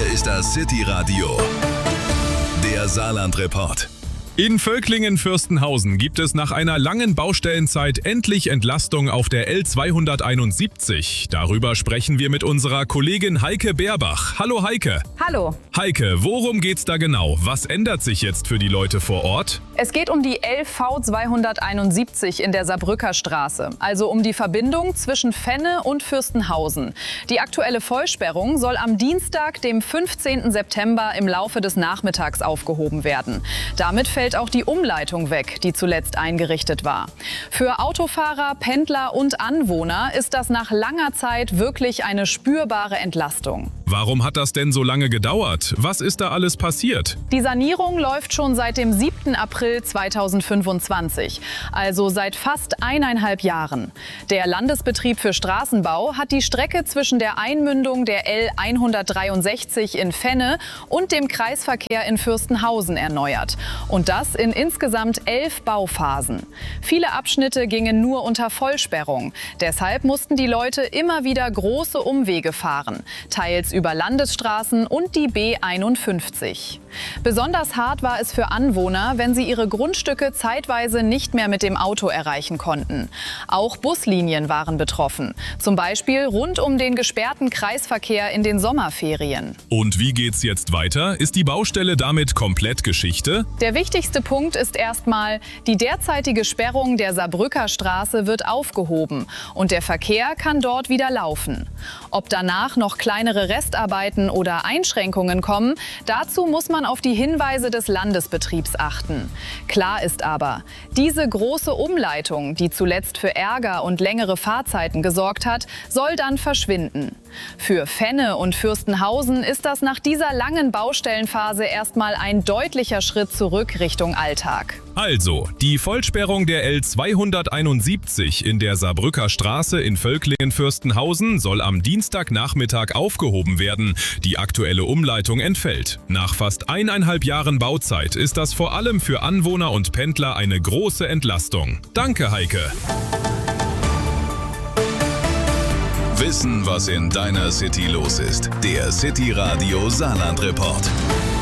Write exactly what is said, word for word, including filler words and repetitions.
Hier ist das City Radio, der Saarland-Report. In Völklingen-Fürstenhausen gibt es nach einer langen Baustellenzeit endlich Entlastung auf der L zweihunderteinundsiebzig. Darüber sprechen wir mit unserer Kollegin Heike Beerbach. Hallo Heike. Hallo. Heike, worum geht's da genau? Was ändert sich jetzt für die Leute vor Ort? Es geht um die L V zweihunderteinundsiebzig in der Saarbrücker Straße, also um die Verbindung zwischen Fenne und Fürstenhausen. Die aktuelle Vollsperrung soll am Dienstag, dem fünfzehnten September, im Laufe des Nachmittags aufgehoben werden. Damit fällt auch die Umleitung weg, die zuletzt eingerichtet war. Für Autofahrer, Pendler und Anwohner ist das nach langer Zeit wirklich eine spürbare Entlastung. Warum hat das denn so lange gedauert? Was ist da alles passiert? Die Sanierung läuft schon seit dem siebten April zweitausendfünfundzwanzig, also seit fast eineinhalb Jahren. Der Landesbetrieb für Straßenbau hat die Strecke zwischen der Einmündung der L hundertdreiundsechzig in Fenne und dem Kreisverkehr in Fürstenhausen erneuert. Und das in insgesamt elf Bauphasen. Viele Abschnitte gingen nur unter Vollsperrung. Deshalb mussten die Leute immer wieder große Umwege fahren, teils über Landesstraßen und die B einundfünfzig. Besonders hart war es für Anwohner, wenn sie ihre Grundstücke zeitweise nicht mehr mit dem Auto erreichen konnten. Auch Buslinien waren betroffen, zum Beispiel rund um den gesperrten Kreisverkehr in den Sommerferien. Und wie geht's jetzt weiter? Ist die Baustelle damit komplett Geschichte? Der wichtigste Punkt ist erstmal, die derzeitige Sperrung der Saarbrücker Straße wird aufgehoben und der Verkehr kann dort wieder laufen. Ob danach noch kleinere Restarbeiten oder Einschränkungen kommen, dazu muss man auf die Hinweise des Landesbetriebs achten. Klar ist aber, diese große Umleitung, die zuletzt für Ärger und längere Fahrzeiten gesorgt hat, soll dann verschwinden. Für Fenne und Fürstenhausen ist das nach dieser langen Baustellenphase erstmal ein deutlicher Schritt zurück Richtung Alltag. Also, die Vollsperrung der L zweihunderteinundsiebzig in der Saarbrücker Straße in Völklingen-Fürstenhausen soll am Dienstagnachmittag aufgehoben werden. Die aktuelle Umleitung entfällt. Nach fast eineinhalb Jahren Bauzeit ist das vor allem für Anwohner und Pendler eine große Entlastung. Danke, Heike. Wissen, was in deiner City los ist. Der City Radio Saarland-Report.